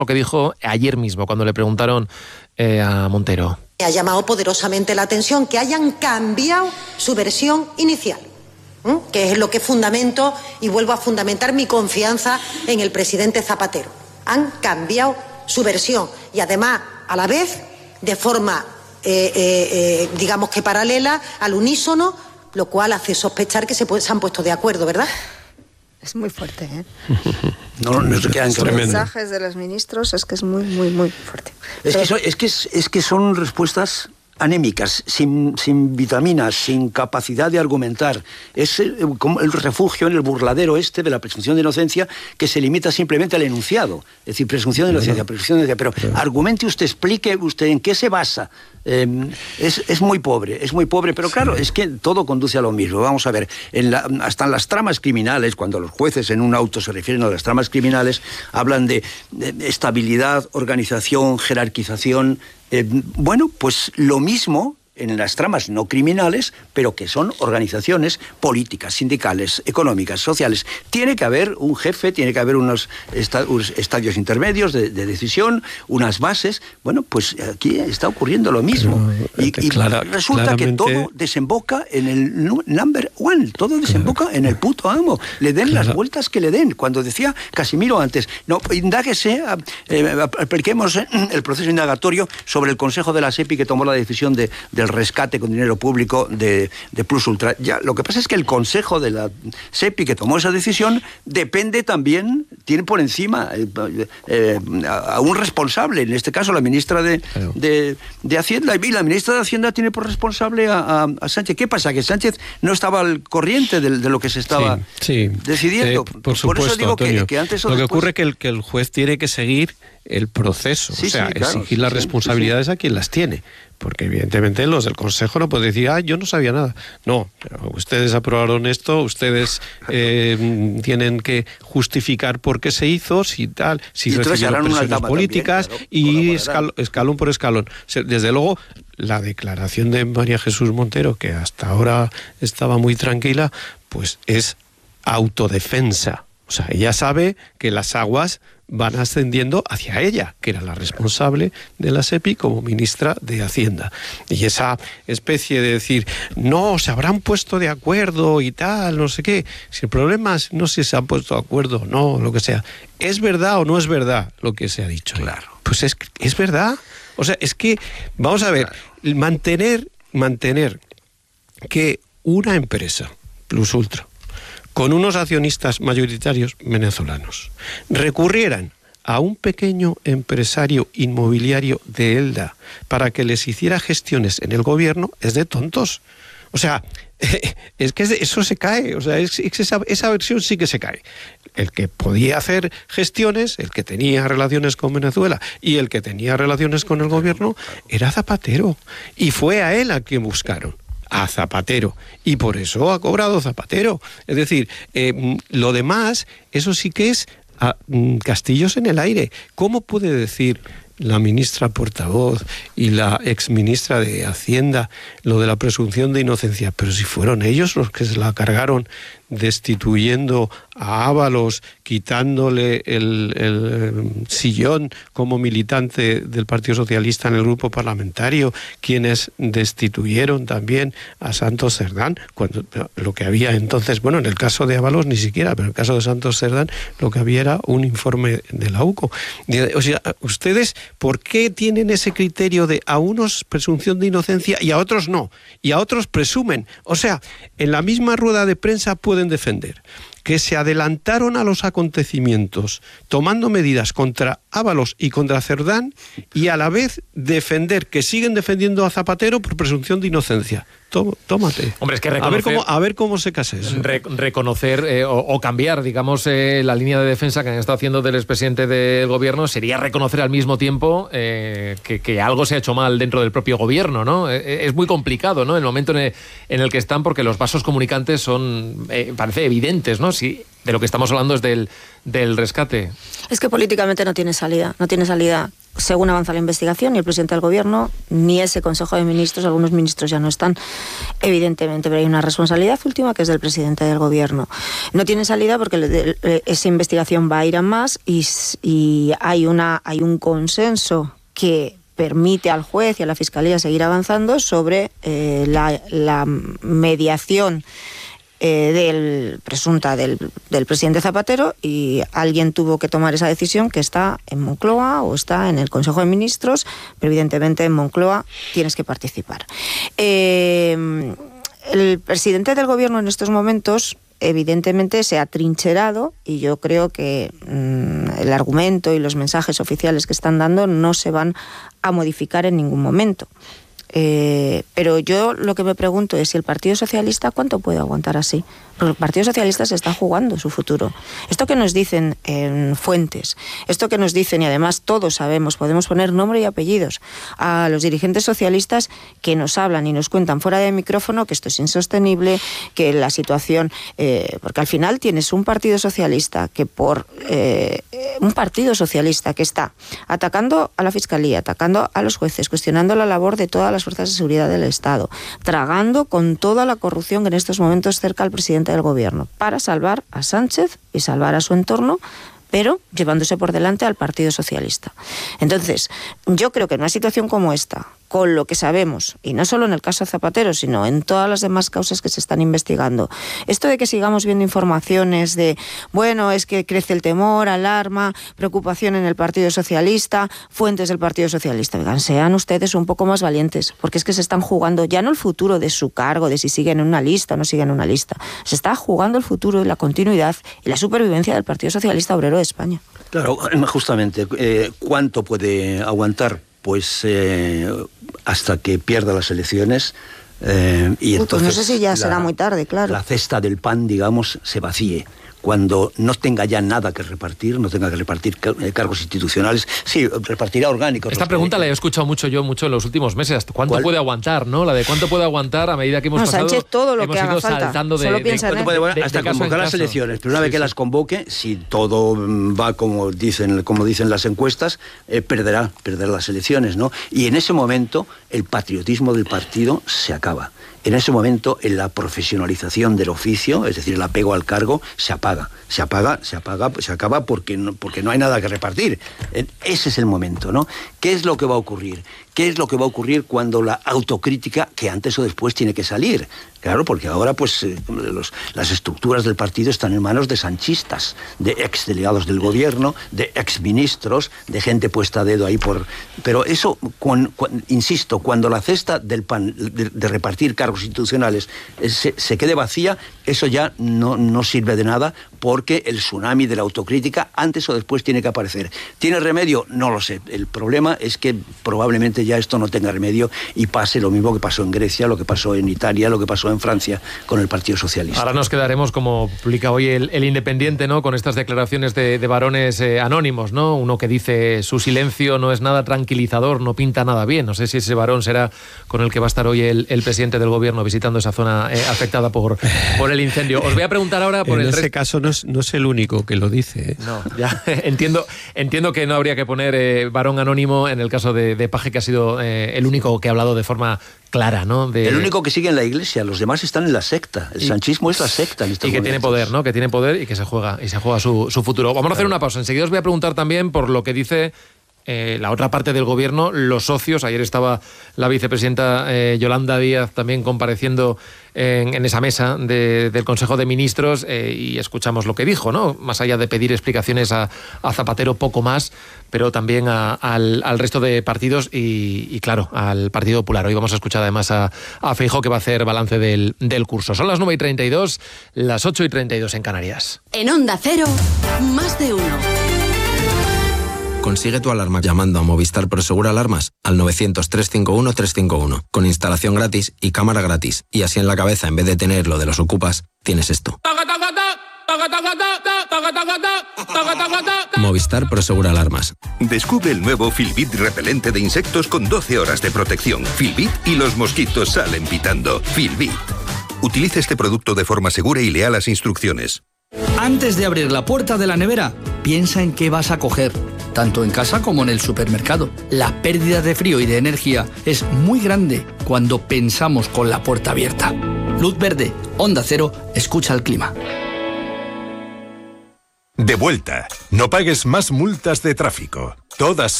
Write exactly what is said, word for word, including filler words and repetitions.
Lo que dijo ayer mismo cuando le preguntaron eh, a Montero. Me ha llamado poderosamente la atención que hayan cambiado su versión inicial, ¿eh? que es lo que fundamento y vuelvo a fundamentar mi confianza en el presidente Zapatero. Han cambiado su versión y además a la vez de forma eh, eh, eh, digamos que paralela, al unísono, lo cual hace sospechar que se, puede, se han puesto de acuerdo, ¿verdad? Es muy fuerte, ¿eh? No, no se quedan Los mensajes de los ministros es que es muy, muy, muy fuerte. Es que son, es que, es, es que son respuestas anémicas, sin, sin vitaminas, sin capacidad de argumentar. Es el, como el refugio en el burladero este de la presunción de inocencia que se limita simplemente al enunciado. Es decir, presunción de inocencia, presunción de inocencia. Pero, pero argumente usted, explique usted en qué se basa. Eh, es, es muy pobre, es muy pobre, pero claro, es que todo conduce a lo mismo. Vamos a ver, en la, hasta en las tramas criminales, cuando los jueces en un auto se refieren a las tramas criminales, hablan de, de estabilidad, organización, jerarquización. Eh, bueno, pues lo mismo en las tramas no criminales, pero que son organizaciones políticas, sindicales, económicas, sociales. Tiene que haber un jefe, tiene que haber unos, esta, unos estadios intermedios de, de decisión, unas bases. Bueno, pues aquí está ocurriendo lo mismo. Pero, y, y clara, resulta claramente... que todo desemboca en el number one, todo desemboca claro. en el puto amo. Le den claro. las vueltas que le den. Cuando decía Casimiro antes, no, indáguese, eh, apliquemos el proceso indagatorio sobre el Consejo de la SEPI que tomó la decisión de, del rescate con dinero público de, de Plus Ultra. Ya, lo que pasa es que el Consejo de la SEPI que tomó esa decisión depende también, tiene por encima eh, eh, a un responsable, en este caso la ministra de, claro. de, de Hacienda, y la ministra de Hacienda tiene por responsable a, a, a Sánchez. ¿Qué pasa? Que Sánchez no estaba al corriente de, de lo que se estaba sí, sí. decidiendo. Eh, por, supuesto, por eso digo Antonio, que, que antes o lo después... que ocurre es que el, que el juez tiene que seguir el proceso, sí, o sea, sí, claro, exigir sí, las responsabilidades sí, sí. a quien las tiene. Porque evidentemente los del Consejo no pueden decir, ah, yo no sabía nada. No, ustedes aprobaron esto, ustedes eh, tienen que justificar por qué se hizo, si tal, si recibieron presiones políticas también, claro, y escal, escalón por escalón. Desde luego, la declaración de María Jesús Montero, que hasta ahora estaba muy tranquila, pues es autodefensa. O sea, ella sabe que las aguas van ascendiendo hacia ella, que era la responsable de la SEPI como ministra de Hacienda. Y esa especie de decir, no, se habrán puesto de acuerdo y tal, no sé qué. Si el problema es no si se han puesto de acuerdo o no, lo que sea. ¿Es verdad o no es verdad lo que se ha dicho? Claro. Pues es, es verdad. O sea, es que, vamos a ver, mantener, mantener que una empresa, Plus Ultra, con unos accionistas mayoritarios venezolanos, recurrieran a un pequeño empresario inmobiliario de Elda para que les hiciera gestiones en el gobierno, es de tontos. O sea, es que eso se cae, o sea, es, es esa, esa versión sí que se cae. El que podía hacer gestiones, el que tenía relaciones con Venezuela y el que tenía relaciones con el gobierno era Zapatero. Y fue a él a quien buscaron. A Zapatero, y por eso ha cobrado Zapatero. Es decir, eh, lo demás, eso sí que es a, mm, castillos en el aire. ¿Cómo puede decir la ministra portavoz y la exministra de Hacienda lo de la presunción de inocencia? Pero si fueron ellos los que se la cargaron destituyendo a Ábalos, quitándole el, el sillón como militante del Partido Socialista en el grupo parlamentario, quienes destituyeron también a Santos Cerdán, cuando lo que había entonces, bueno, en el caso de Ábalos ni siquiera, pero en el caso de Santos Cerdán lo que había era un informe de la U C O. O sea, ustedes, ¿por qué tienen ese criterio de a unos presunción de inocencia y a otros no? Y a otros presumen. O sea, en la misma rueda de prensa pueden defender que se adelantaron a los acontecimientos tomando medidas contra Ábalos y contra Cerdán y a la vez defender que siguen defendiendo a Zapatero por presunción de inocencia. Tómate. Hombre, es que reconocer, a ver cómo, a ver cómo se casa eso. Re, reconocer eh, o, o cambiar, digamos, eh, la línea de defensa que han estado haciendo del expresidente del gobierno sería reconocer al mismo tiempo eh, que, que algo se ha hecho mal dentro del propio gobierno, ¿no? Eh, es muy complicado, ¿no? El momento en el, en el que están, porque los vasos comunicantes son, eh, parece evidentes, ¿no? Si de lo que estamos hablando es del, del rescate. Es que políticamente no tiene salida, no tiene salida. según avanza la investigación, ni el presidente del gobierno, ni ese Consejo de Ministros, algunos ministros ya no están, evidentemente, pero hay una responsabilidad última que es del presidente del gobierno. No tiene salida porque esa investigación va a ir a más y, y hay, una, hay un consenso que permite al juez y a la Fiscalía seguir avanzando sobre eh, la, la mediación eh, del presunta del, del presidente Zapatero, y alguien tuvo que tomar esa decisión que está en Moncloa o está en el Consejo de Ministros, pero evidentemente en Moncloa tienes que participar. Eh, el presidente del gobierno en estos momentos evidentemente se ha trincherado, y yo creo que mmm, el argumento y los mensajes oficiales que están dando no se van a modificar en ningún momento. Eh, pero yo lo que me pregunto es si el Partido Socialista cuánto puede aguantar así. Porque el Partido Socialista se está jugando su futuro. Esto que nos dicen en fuentes, esto que nos dicen, y además todos sabemos, podemos poner nombre y apellidos a los dirigentes socialistas que nos hablan y nos cuentan fuera de micrófono que esto es insostenible, que la situación, eh, porque al final tienes un Partido Socialista que por eh, un Partido Socialista que está atacando a la Fiscalía, atacando a los jueces, cuestionando la labor de todas las fuerzas de seguridad del Estado, tragando con toda la corrupción que en estos momentos cerca al presidente del gobierno, para salvar a Sánchez y salvar a su entorno, pero llevándose por delante al Partido Socialista. Entonces, yo creo que en una situación como esta, con lo que sabemos, y no solo en el caso Zapatero, sino en todas las demás causas que se están investigando, esto de que sigamos viendo informaciones de, bueno, es que crece el temor, alarma, preocupación en el Partido Socialista, fuentes del Partido Socialista, oigan, sean ustedes un poco más valientes, porque es que se están jugando ya no el futuro de su cargo, de si siguen en una lista o no siguen en una lista, se está jugando el futuro y la continuidad y la supervivencia del Partido Socialista Obrero de España. Claro, justamente, eh, ¿cuánto puede aguantar? Pues eh, hasta que pierda las elecciones, eh, y Uy, entonces pues no sé si ya la, será muy tarde, claro. La cesta del pan, digamos, se vacíe. Cuando no tenga ya nada que repartir, no tenga que repartir cargos institucionales, sí, repartirá orgánicos. Esta pregunta la he escuchado mucho yo, mucho en los últimos meses. ¿Cuánto ¿Cuál? puede aguantar, no? La de cuánto puede aguantar a medida que hemos no, pasado. Sánchez, todo lo hemos que ido haga falta. saltando de, Solo de, piensa de, en puede, bueno, de, hasta de convocar las elecciones. Pero una vez sí, que sí. las convoque, si todo va como dicen, como dicen las encuestas, eh, perderá, perderá las elecciones, ¿no? Y en ese momento el patriotismo del partido se acaba. En ese momento, en la profesionalización del oficio, es decir, el apego al cargo, se apaga. Se apaga, se apaga, se acaba porque no, porque no hay nada que repartir. Ese es el momento, ¿no? ¿Qué es lo que va a ocurrir? ¿Qué es lo que va a ocurrir cuando la autocrítica, que antes o después tiene que salir? Claro, porque ahora pues eh, los, las estructuras del partido están en manos de sanchistas, de exdelegados del gobierno, de exministros, de gente puesta a dedo ahí por... Pero eso, cuan, cuan, insisto, cuando la cesta del pan de, de repartir cargos institucionales eh, se, se quede vacía, eso ya no, no sirve de nada, porque el tsunami de la autocrítica antes o después tiene que aparecer. ¿Tiene remedio? No lo sé. El problema es que probablemente ya esto no tenga remedio y pase lo mismo que pasó en Grecia, lo que pasó en Italia, lo que pasó en Francia con el Partido Socialista. Ahora nos quedaremos, como publica hoy el, el Independiente, ¿no?, con estas declaraciones de, de varones eh, anónimos, ¿no? Uno que dice su silencio no es nada tranquilizador, no pinta nada bien. No sé si ese varón será con el que va a estar hoy el, el presidente del gobierno visitando esa zona eh, afectada por, por el incendio. Os voy a preguntar ahora por en el... En ese rest... caso no es, no es el único que lo dice. ¿eh? No, ya entiendo, entiendo que no habría que poner eh, varón anónimo en el caso de, de Paje, que ha sido eh, el único que ha hablado de forma clara, ¿no? De... El único que sigue en la iglesia, los demás están en la secta. El y, sanchismo es la secta en estos Y que momentos. tiene poder, ¿no? Que tiene poder y que se juega, y se juega su, su futuro. Vamos a hacer una pausa. Enseguida os voy a preguntar también por lo que dice eh, la otra parte del gobierno, los socios. Ayer estaba la vicepresidenta eh, Yolanda Díaz también compareciendo en, en esa mesa de, del Consejo de Ministros eh, y escuchamos lo que dijo, ¿no? Más allá de pedir explicaciones a, a Zapatero, poco más, pero también a, al, al resto de partidos y, y, claro, al Partido Popular. Hoy vamos a escuchar además a, a Feijóo, que va a hacer balance del, del curso. Son las nueve y treinta y dos, las ocho y treinta y dos en Canarias. En Onda Cero, más de uno. Consigue tu alarma llamando a Movistar Prosegur Alarmas al novecientos, trescientos cincuenta y uno, trescientos cincuenta y uno, con instalación gratis y cámara gratis. Y así en la cabeza, en vez de tener lo de los ocupas, tienes esto. Movistar Prosegur Alarmas. Descubre el nuevo Filbit repelente de insectos con doce horas de protección. Filbit y los mosquitos salen pitando. Filbit. Utiliza este producto de forma segura y lea las instrucciones. Antes de abrir la puerta de la nevera, piensa en qué vas a coger. tanto en casa como en el supermercado. La pérdida de frío y de energía es muy grande cuando pensamos con la puerta abierta. Luz verde, Onda Cero, escucha el clima. De vuelta. No pagues más multas de tráfico. Todas